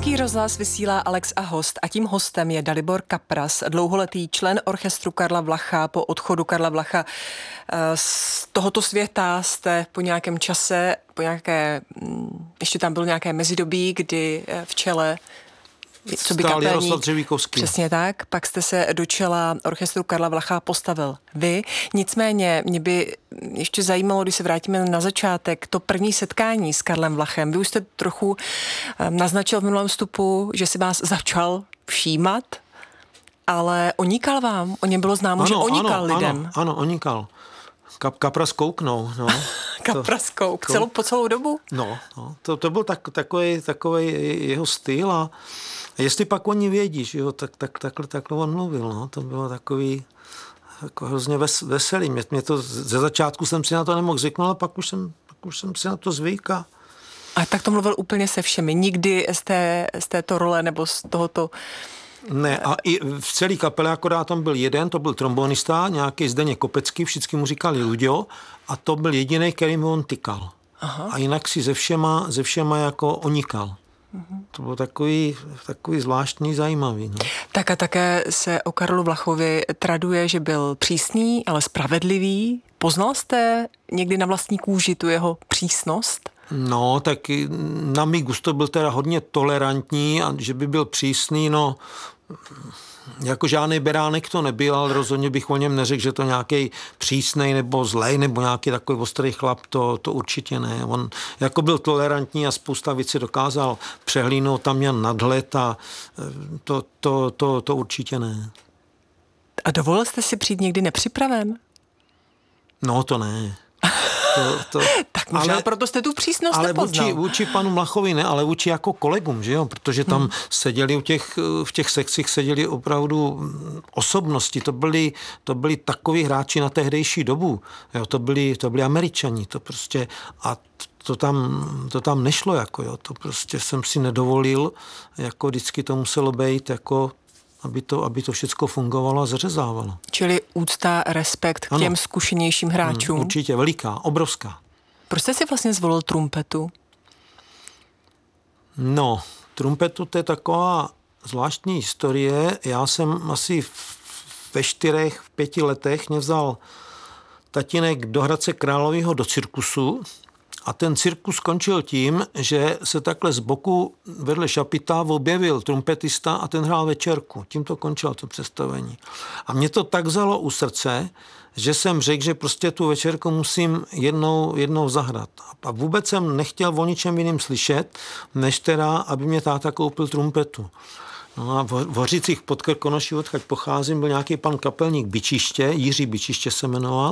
Český rozhlas vysílá Alex a host a tím hostem je Dalibor Kapras, dlouholetý člen orchestru Karla Vlacha. Po odchodu Karla Vlacha z tohoto světa jste po nějakém čase, ještě tam bylo nějaké mezidobí, kdy v čele coby kapelník, přesně tak, pak jste se do čela orchestru Karla Vlacha postavil vy. Nicméně mě by ještě zajímalo, když se vrátíme na začátek, to první setkání s Karlem Vlachem. Vy už jste trochu naznačil v minulém vstupu, že si vás začal všímat, ale onikal vám? O něm bylo známo, že onikal lidem. Ano, onikal. Kapras kouknou, no. Kapras kouk, po celou dobu? No, to byl takový jeho styl a jestli pak oni vědí, že jo, takhle on mluvil, no. To bylo takový jako hrozně veselý. Mě to, ze začátku jsem si na to nemohl zvyknout, ale pak už jsem si na to zvyk. A tak to mluvil úplně se všemi. Nikdy z této role nebo z tohoto... Ne, a i v celé kapele akorát tam byl jeden, to byl trombonista, nějaký Zdeněk Kopecký, všichni mu říkali Luďo, a to byl jediný, který mu on tykal. Aha. A jinak si ze všema jako onikal. To bylo takový zvláštní, zajímavý. No. Tak a také se o Karlu Vlachovi traduje, že byl přísný, ale spravedlivý. Poznal jste někdy na vlastní kůži tu jeho přísnost? No, tak na mý gusto byl teda hodně tolerantní a že by byl přísný, no, jako žádný beránek to nebyl, ale rozhodně bych o něm neřekl, že to nějaký přísnej nebo zlej nebo nějaký takový ostrý chlap, to určitě ne. On jako byl tolerantní a spousta věcí dokázal přehlínout, tam měl nadhled a to určitě ne. A dovolil jste si přijít někdy nepřipraven? No, to ne. Tak možná proto jste tu přísnost nepoznal. Ale vůči panu Mlachovi ne, ale vůči jako kolegům, že jo, protože tam seděli v těch sekcích seděli opravdu osobnosti, to byli takoví hráči na tehdejší dobu, jo, to byli Američani, to prostě a to tam nešlo, jako jo, to prostě jsem si nedovolil, jako vždycky to muselo být jako aby to všechno fungovalo a zařezávalo. Čili úcta, respekt k těm zkušenějším hráčům. Určitě, veliká, obrovská. Proč jste si vlastně zvolil trumpetu? No, trumpetu to je taková zvláštní historie. Já jsem asi ve 4-5 letech mě vzal tatínek do Hradce Králové do cirkusu. A ten cirkus skončil tím, že se takhle z boku vedle šapita objevil trumpetista a ten hrál večerku. Tím to končilo to představení. A mě to tak vzalo u srdce, že jsem řekl, že prostě tu večerku musím jednou zahrát. A vůbec jsem nechtěl o ničem jiným slyšet, než teda, aby mě táta koupil trumpetu. No a v Hořicích pod Krkonoší, odkud pocházím, byl nějaký pan kapelník Bičiště, Jiří Bičiště se jmenoval.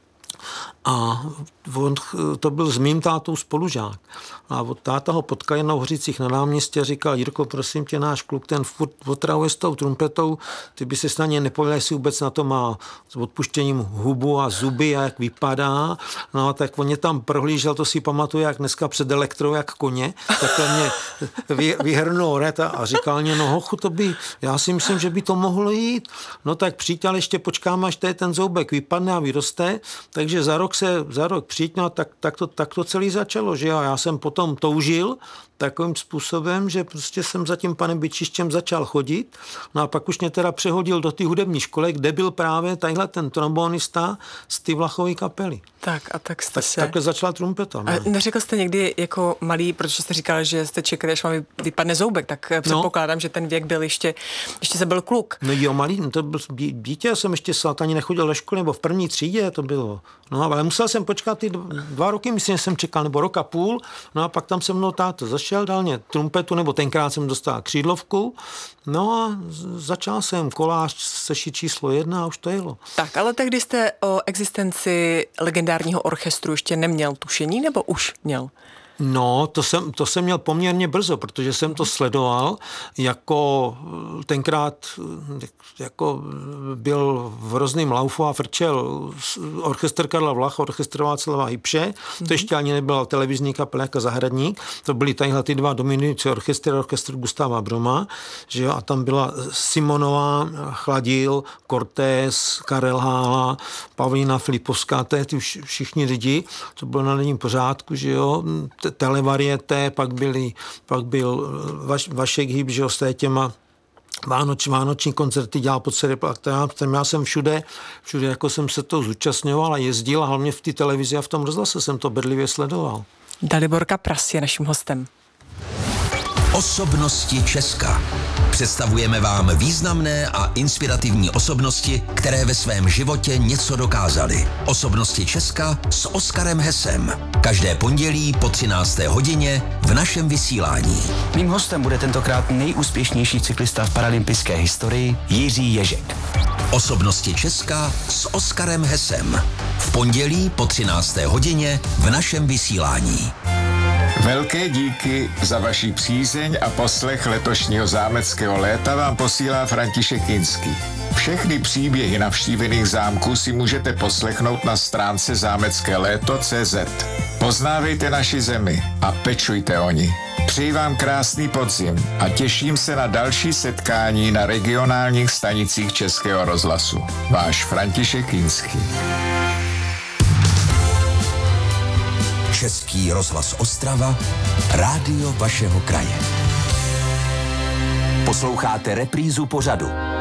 A to byl s mým tátou spolužák. A táta ho potkal jednou v Hořicích na náměstí a říkal: Jirko, prosím tě, náš kluk, ten furt otravuje s tou trumpetou, ty by se na ně nepověděl, jestli vůbec na to má s odpuštěním hubu a zuby a jak vypadá. No a tak on mě tam prohlížel, to si pamatuje, jak dneska před elektrou, jak koně, tak mě vyhrnul red a říkal mě: no hochu, já si myslím, že by to mohlo jít. No tak přijď, ale ještě počkáme, až ten zoubek vypadne a vyroste, takže za rok přijď, no, tak to celý začalo, že já jsem potom toužil takovým způsobem, že prostě jsem za tím panem Bičištěm začal chodit, no a pak už mě teda přehodil do té hudební školy, kde byl právě tadyhle ten trombonista z té Vlachové kapely. Tak jste se... Takhle začala trumpeta. A neřekl jste někdy jako malý, protože jste říkal, že jste čekali, až vám vypadne zoubek, tak předpokládám, že ten věk byl ještě se byl kluk. No jo, malý, to byl dítě, jsem ještě snad ani nechodil do školy, nebo v první třídě to bylo. No ale musel jsem počkat ty 2 roky, myslím, že jsem čekal, nebo rok a půl, no a pak tam se mnou táta zašel, dal mě trumpetu, nebo tenkrát jsem dostal křídlovku, no a začal jsem kolář sešit číslo 1 a už to jelo. Tak, ale tehdy jste o existenci legendárního orchestru ještě neměl tušení, nebo už měl? No, to jsem měl poměrně brzo, protože jsem to sledoval, jako tenkrát jako byl v Hrozným laufu a frčel orchestr Karla Vlacha, orchestr Václava Hybše, to ještě ani nebyla televizní kapela jako Zahradník, to byly tadyhle ty 2 dominující orchestr Gustava Broma, že jo, a tam byla Simonová, Chladil, Cortés, Karel Hála, Pavlína Filipovská, ty všichni lidi, to bylo na denním pořádku, že jo, televarieté, pak byl Vašek Hýb, že s těma vánoční koncerty dělal po celé teátrem. Já jsem všude jako jsem se to zúčastňoval a jezdil a hlavně v té televizi a v tom rozhlase jsem to bedlivě sledoval. Dalibor Kapras je naším hostem. Osobnosti Česka. Představujeme vám významné a inspirativní osobnosti, které ve svém životě něco dokázaly. Osobnosti Česka s Oskarem Hesem. Každé pondělí po 13. hodině v našem vysílání. Mým hostem bude tentokrát nejúspěšnější cyklista v paralympijské historii Jiří Ježek. Osobnosti Česka s Oskarem Hesem. V pondělí po 13. hodině v našem vysílání. Velké díky za vaši přízeň a poslech letošního zámeckého léta vám posílá František Kinský. Všechny příběhy navštívených zámků si můžete poslechnout na stránce zámeckéléto.cz. Poznávejte naši zemi a pečujte o ní. Přeji vám krásný podzim a těším se na další setkání na regionálních stanicích Českého rozhlasu. Váš František Kinský. Český rozhlas Ostrava, rádio vašeho kraje. Posloucháte reprízu pořadu